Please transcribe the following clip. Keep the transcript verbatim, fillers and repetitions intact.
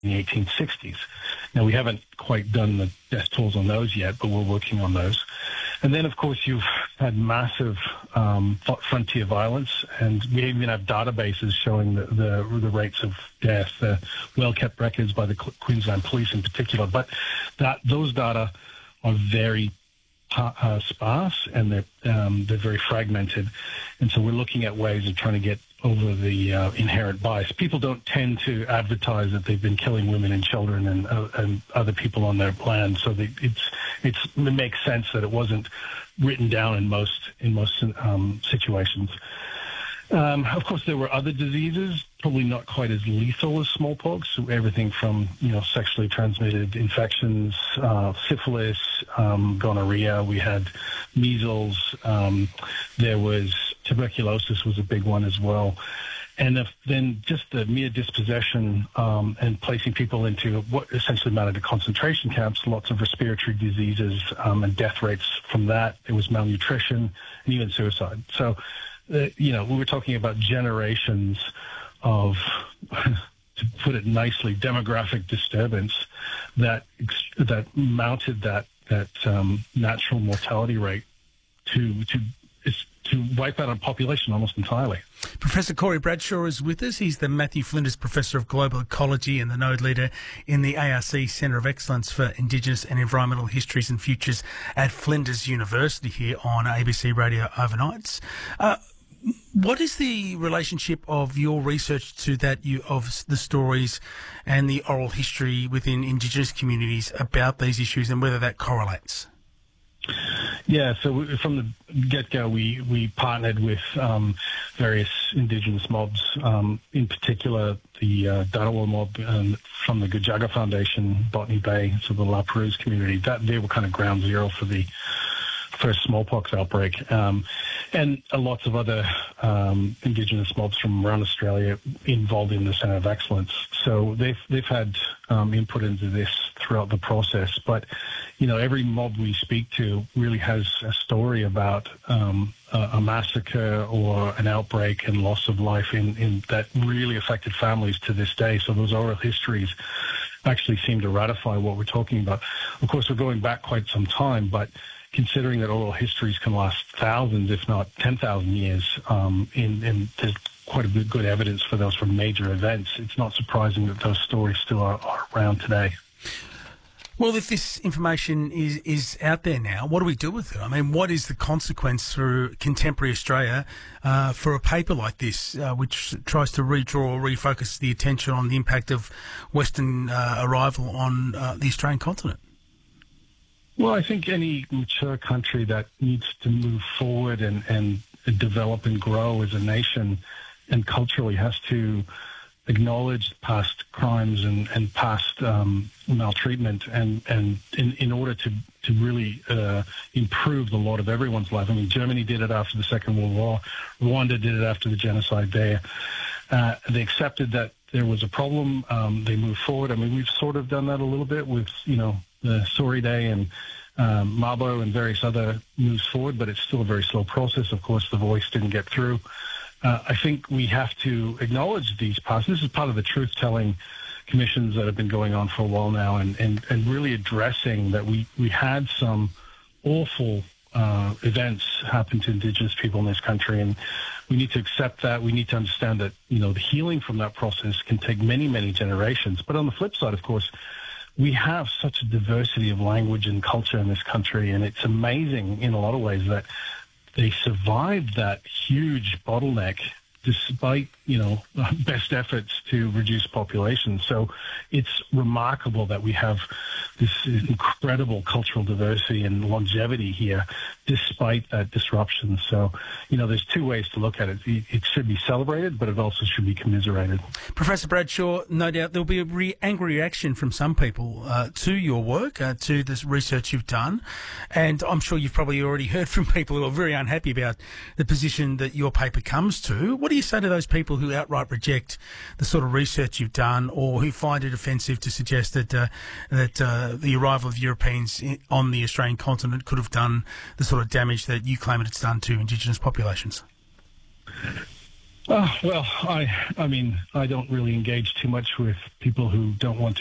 the eighteen sixties. Now, we haven't quite done the death tolls on those yet, but we're working on those. And then, of course, you've had massive um, frontier violence, and we even have databases showing the, the, the rates of death, uh, well-kept records by the Queensland Police in particular. But that those data are very uh, sparse, and they're, um, they're very fragmented. And so we're looking at ways of trying to get over the uh, inherent bias. People don't tend to advertise that they've been killing women and children and, uh, and other people on their land, so they, it's it's it makes sense that it wasn't written down in most in most um, situations. Um, of course, there were other diseases, probably not quite as lethal as smallpox. So everything from you know sexually transmitted infections, uh, syphilis, um, gonorrhea. We had measles. Um, there was tuberculosis was a big one as well. And if, then just the mere dispossession um, and placing people into what essentially amounted to concentration camps, lots of respiratory diseases um, and death rates from that. There was malnutrition and even suicide. So, uh, you know, we were talking about generations of, to put it nicely, demographic disturbance that that mounted that that um, natural mortality rate to to is to wipe out a population almost entirely. Professor Corey Bradshaw is with us. He's the Matthew Flinders Professor of Global Ecology and the Node Leader in the A R C Centre of Excellence for Indigenous and Environmental Histories and Futures at Flinders University here on A B C Radio Overnights. Uh, what is the relationship of your research to that you, of the stories and the oral history within Indigenous communities about these issues, and whether that correlates? Yeah, so we, from the get-go, we, we partnered with um, various Indigenous mobs, um, in particular the uh, Darawa mob um, from the Gujaga Foundation, Botany Bay, so the La Perouse community. That, they were kind of ground zero for the first smallpox outbreak, um, and uh, lots of other um, Indigenous mobs from around Australia involved in the Centre of Excellence. So they've they've had um, input into this throughout the process. But you know, every mob we speak to really has a story about um, a, a massacre or an outbreak and loss of life in, in that really affected families to this day. So those oral histories actually seem to ratify what we're talking about. Of course, we're going back quite some time, but considering that oral histories can last thousands, if not ten thousand years, um, in, and there's quite a bit good evidence for those from major events, it's not surprising that those stories still are, are around today. Well, if this information is, is out there now, what do we do with it? I mean, what is the consequence through contemporary Australia uh, for a paper like this, uh, which tries to redraw or refocus the attention on the impact of Western uh, arrival on uh, the Australian continent? Well, I think any mature country that needs to move forward and, and develop and grow as a nation and culturally has to acknowledge past crimes and, and past um, maltreatment and, and in, in order to, to really uh, improve the lot of everyone's life. I mean, Germany did it after the Second World War. Rwanda did it after the genocide there. Uh, they accepted that there was a problem. Um, they moved forward. I mean, we've sort of done that a little bit with, you know, the Sori Day and um, Mabo and various other moves forward, but it's still a very slow process. Of course, the voice didn't get through. Uh, I think we have to acknowledge these past. This is part of the truth-telling commissions that have been going on for a while now, and, and, and really addressing that we, we had some awful uh, events happen to Indigenous people in this country, and we need to accept that. We need to understand that, you know, the healing from that process can take many, many generations. But on the flip side, of course, we have such a diversity of language and culture in this country, and it's amazing in a lot of ways that they survived that huge bottleneck despite, you know, best efforts to reduce population. So it's remarkable that we have this incredible cultural diversity and longevity here despite that disruption. So, you know, there's two ways to look at it. It should be celebrated, but it also should be commiserated. Professor Bradshaw, no doubt there'll be a re- angry reaction from some people uh, to your work, uh, to this research you've done. And I'm sure you've probably already heard from people who are very unhappy about the position that your paper comes to. What do you say to those people who outright reject the sort of research you've done, or who find it offensive to suggest that uh, that uh, the arrival of Europeans in, on the Australian continent could have done the sort of damage that you claim it's done to Indigenous populations? Uh, well, I, I mean, I don't really engage too much with people who don't want to